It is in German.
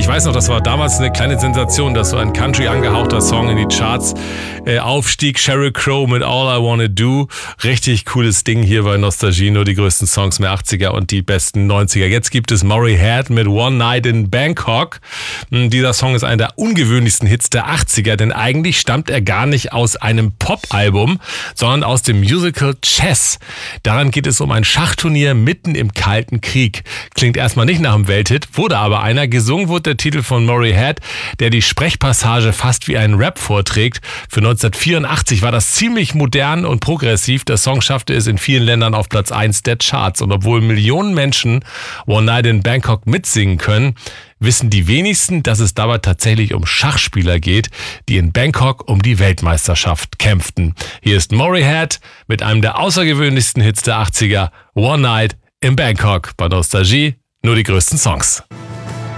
Ich weiß noch, das war damals eine kleine Sensation, dass so ein Country angehauchter Song in die Charts aufstieg. Sheryl Crow mit All I Wanna Do. Richtig cooles Ding hier bei Nostalgie. Nur die größten Songs der 80er und die besten 90er. Jetzt gibt es Maury Head mit One Night in Bangkok. Dieser Song ist einer der ungewöhnlichsten Hits der 80er, denn eigentlich stammt er gar nicht aus einem Pop-Album, sondern aus dem Musical Chess. Daran geht es um ein Schachturnier mitten im Kalten Krieg. Klingt erstmal nicht nach einem Welthit, wurde aber einer. Gesungen wurde der Titel von Maury Head, der die Sprechpassage fast wie einen Rap vorträgt. Für 1984 war das ziemlich modern und progressiv. Der Song schaffte es in vielen Ländern auf Platz 1 der Charts. Und obwohl Millionen Menschen One Night in Bangkok mitsingen können, wissen die wenigsten, dass es dabei tatsächlich um Schachspieler geht, die in Bangkok um die Weltmeisterschaft kämpften. Hier ist Maury Head mit einem der außergewöhnlichsten Hits der 80er, One Night in Bangkok. Bei Nostalgie nur die größten Songs.